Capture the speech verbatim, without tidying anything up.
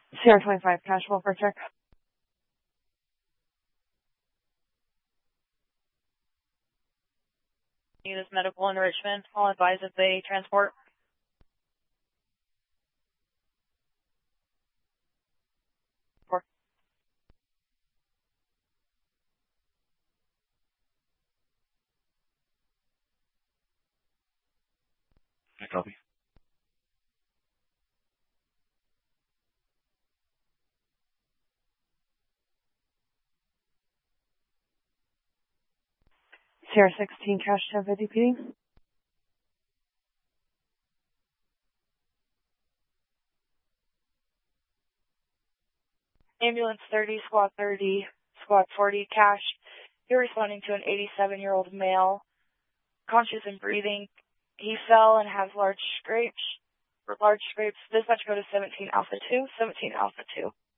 Sierra twenty-five, cash welfare check. This medical enrichment. I'll advise if they transport. Four. I copy. Sierra sixteen, cash ten fifty P D. Ambulance thirty, squad thirty, squad forty, cash. You're responding to an eighty-seven-year-old male, conscious and breathing. He fell and has large scrapes. Large scrapes. Dispatch code is seventeen Alpha two, seventeen Alpha two.